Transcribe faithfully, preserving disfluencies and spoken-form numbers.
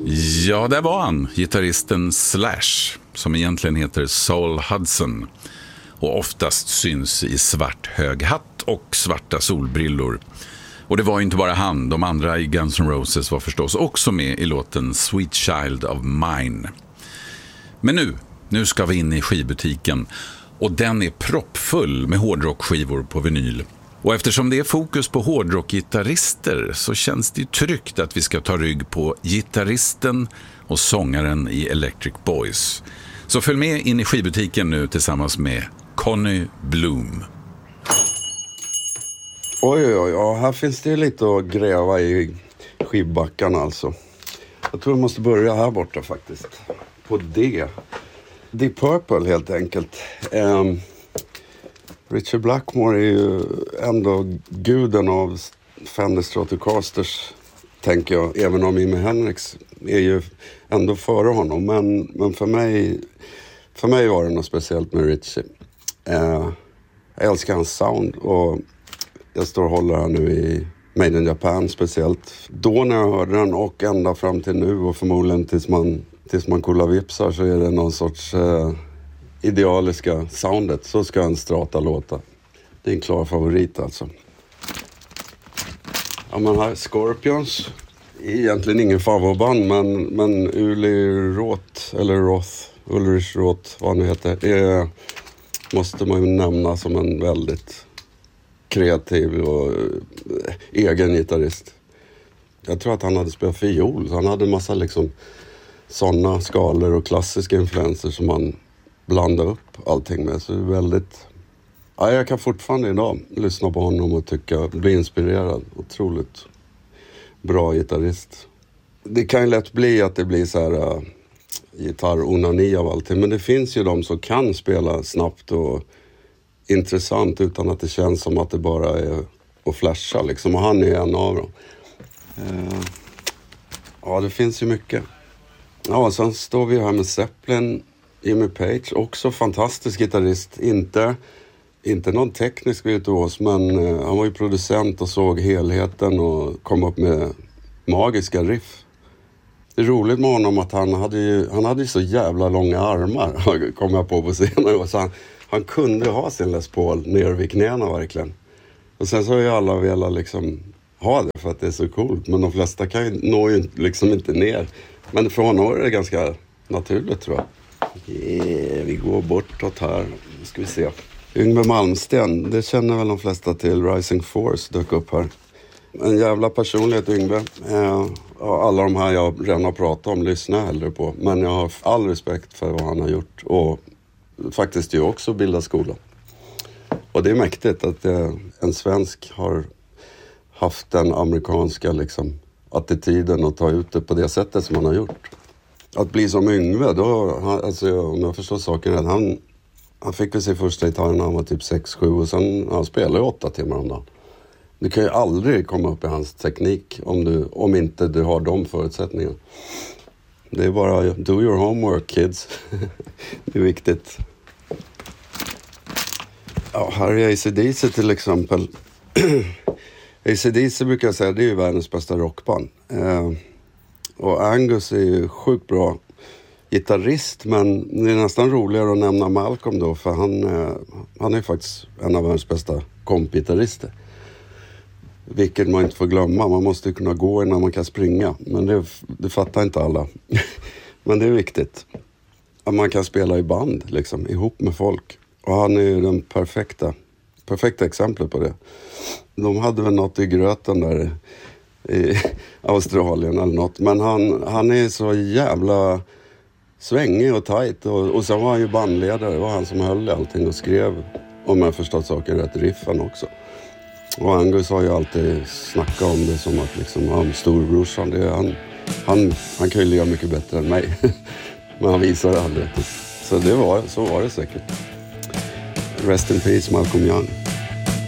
Ja, där var han, gitarristen Slash, som egentligen heter Saul Hudson och oftast syns i svart hög hatt och svarta solbrillor. Och det var inte bara han, de andra i Guns N' Roses var förstås också med i låten Sweet Child of Mine. Men nu, nu ska vi in i skivbutiken och den är proppfull med hårdrockskivor på vinyl. Och eftersom det är fokus på hårdrockgitarrister så känns det ju tryggt att vi ska ta rygg på gitarristen och sångaren i Electric Boys. Så följ med in i skivbutiken nu tillsammans med Conny Bloom. Oj, oj, oj, ja, här finns det lite att gräva i skivbackarna alltså. Jag tror jag måste börja här borta faktiskt. På det. Deep Purple helt enkelt. Um, Richard Blackmore är ju ändå guden av Fender Stratocasters, tänker jag. Även om Jimi Hendrix är ju ändå före honom. Men, men för mig för mig var det något speciellt med Richie. Uh, jag älskar hans sound och jag står och håller här nu i Made in Japan speciellt. Då när jag hörde den och ända fram till nu och förmodligen tills man, tills man kollar vipsar så är det någon sorts uh, idealiska soundet. Så ska en strata låta. Det är en klar favorit alltså. Ja, man har Scorpions. Egentligen ingen favoritband, men, men Uli Roth, eller Roth, Ulrich Roth, vad han nu heter, är, måste man ju nämna som en väldigt kreativ och egen gitarrist. Jag tror att han hade spelat fiol, så han hade en massa liksom sådana skalor och klassiska influenser som man blandade upp allting med. Så det är väldigt... Ja, jag kan fortfarande idag lyssna på honom och tycka, bli inspirerad. Otroligt bra gitarrist. Det kan ju lätt bli att det blir så här uh, gitarr-onani av allting. Men det finns ju de som kan spela snabbt och intressant utan att det känns som att det bara är att flasha liksom. Och han är en av dem. Uh, ja, det finns ju mycket. Ja, sen står vi här med Zeppelin, Jimmy Page, också fantastisk gitarrist. Inte, inte någon teknisk virtuos, men uh, han var ju producent och såg helheten och kom upp med magiska riff. Det är roligt med honom att han hade ju, han hade ju så jävla långa armar, kom jag på på senare. Så han, han kunde ha sin Les Paul ner vid knäna verkligen. Och sen så har ju alla velat liksom ha det för att det är så coolt. Men de flesta kan ju, når ju liksom inte ner. Men för honom är det ganska naturligt, tror jag. Yeah, vi går bortåt här. Nu ska vi se. Yngve Malmsten, det känner väl de flesta till. Rising Force dök upp här. En jävla personlighet, Yngve. Eh, alla de här jag redan har pratat om lyssnar jag hellre på. Men jag har all respekt för vad han har gjort. Och faktiskt ju också bildat skola. Och det är mäktigt att eh, en svensk har haft den amerikanska liksom, attityden och ta ut det på det sättet som han har gjort. Att bli som Yngve, då, alltså, om jag förstår saken rätt, han, han fick väl sin första gitarr när han var typ sex sju och sen han spelade åtta timmar om dagen. Du kan ju aldrig komma upp i hans teknik om, du, om inte du har de förutsättningarna. Det är bara do your homework, kids. Det är viktigt. Ja, här är A C D C till exempel. A C D C brukar jag säga, det är ju världens bästa rockband. Eh, och Angus är ju sjukt bra gitarrist, men det är nästan roligare att nämna Malcolm då, för han, eh, han är faktiskt en av världens bästa kompgitarrister. Vilket man inte får glömma. Man måste kunna gå innan man kan springa. Men det, det fattar inte alla. Men det är viktigt. Att man kan spela i band liksom, ihop med folk. Och han är ju den perfekta, perfekta exemplet på det. De hade väl något i gröten där i Australien eller något. Men han, han är så jävla svängig och tajt. Och, och sen var han ju bandledare. Det var han som höll allting och skrev, om jag förstått saker rätt, riffen också. Och Angus har ju alltid snackat om det som att liksom, han storbrorsan, det är han, han, han kan ju leva mycket bättre än mig. Men han visar det aldrig. Så det var, så var det säkert. Rest in peace, Malcolm Young.